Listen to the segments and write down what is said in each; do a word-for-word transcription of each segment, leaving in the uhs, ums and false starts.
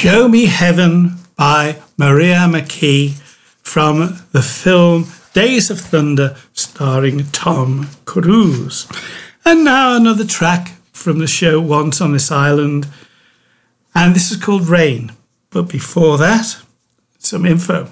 Show Me Heaven by Maria McKee from the film Days of Thunder starring Tom Cruise. And now another track from the show Once on This Island, and this is called Rain. But before that, some info.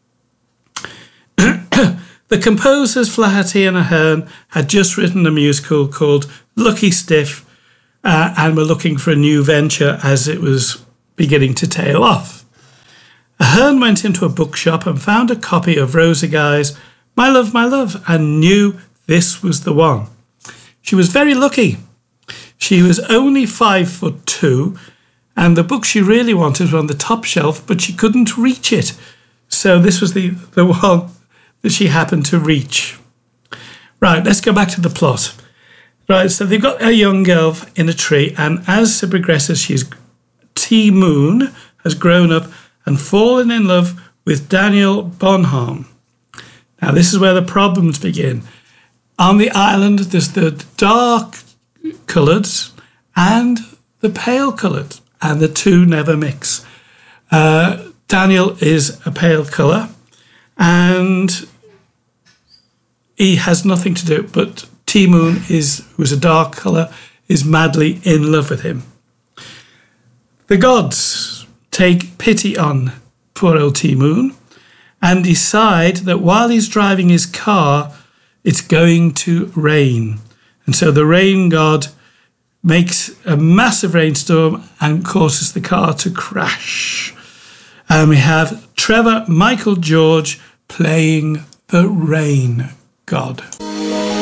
The composers Flaherty and Ahern had just written a musical called Lucky Stiff uh, and were looking for a new venture as it was beginning to tail off. Ahern went into a bookshop and found a copy of Rosa Guy's My Love, My Love and knew this was the one. She was very lucky. She was only five foot two and the book she really wanted was on the top shelf, but she couldn't reach it. So this was the, the one that she happened to reach. Right, let's go back to the plot. Right, so they've got a young girl in a tree, and as it progresses, she's T. Moon has grown up and fallen in love with Daniel Bonham. Now, this is where the problems begin. On the island, there's the dark-coloured and the pale-coloured, and the two never mix. Uh, Daniel is a pale colour, and he has nothing to do, but T. Moon, is, who's a dark colour, is madly in love with him. The gods take pity on poor old T. Moon and decide that while he's driving his car, it's going to rain. And so the rain god makes a massive rainstorm and causes the car to crash. And we have Trevor Michael George playing the rain god.